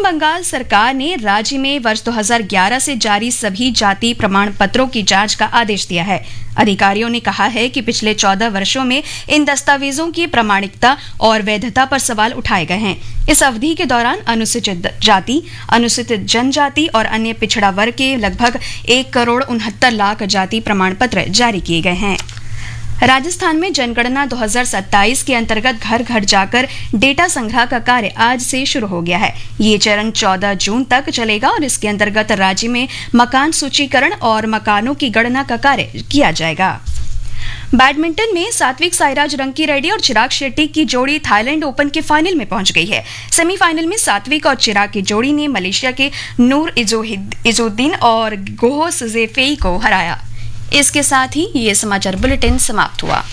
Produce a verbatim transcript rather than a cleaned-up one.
पश्चिम बंगाल सरकार ने राज्य में वर्ष दो हज़ार ग्यारह से जारी सभी जाति प्रमाण पत्रों की जांच का आदेश दिया है। अधिकारियों ने कहा है कि पिछले चौदह वर्षों में इन दस्तावेजों की प्रामाणिकता और वैधता पर सवाल उठाए गए हैं। इस अवधि के दौरान अनुसूचित जाति, अनुसूचित जनजाति और अन्य पिछड़ा वर्ग के लगभग एक करोड़ उनहत्तर लाख जाति प्रमाण पत्र जारी किए गए हैं। राजस्थान में जनगणना दो हज़ार सत्ताईस के अंतर्गत घर घर जाकर डेटा संग्रह का कार्य आज से शुरू हो गया है। ये चरण चौदह जून तक चलेगा और इसके अंतर्गत राज्य में मकान सूचीकरण और मकानों की गणना का कार्य किया जाएगा। बैडमिंटन में सात्विक साईराज रंकीरेड्डी और चिराग शेट्टी की जोड़ी थाईलैंड ओपन के फाइनल में पहुंच गई है। सेमीफाइनल में सात्विक और चिराग की जोड़ी ने मलेशिया के नूर इजुद्दीन और गोहो सुजेफेई को हराया। इसके साथ ही ये समाचार बुलेटिन समाप्त हुआ।